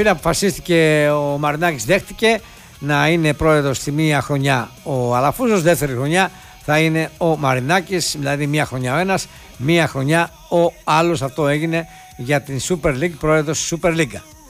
φίλε, αποφασίστηκε ο Μαρινάκης, δέχτηκε να είναι πρόεδρος στη μία χρονιά ο Αλαφούζος, δεύτερη χρονιά θα είναι ο Μαρινάκης, δηλαδή μία χρονιά ο ένας, μία χρονιά ο άλλος. Αυτό έγινε για την Super League, πρόεδρος της Super League.